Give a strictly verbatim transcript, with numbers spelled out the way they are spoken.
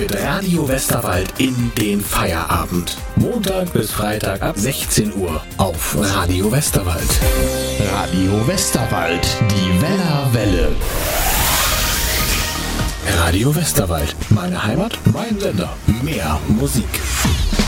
mit Radio Westerwald in den Feierabend. Montag bis Freitag ab sechzehn Uhr auf Radio Westerwald. Radio Westerwald, die Weller Welle. Radio Westerwald, meine Heimat, mein Sender. Mehr Musik.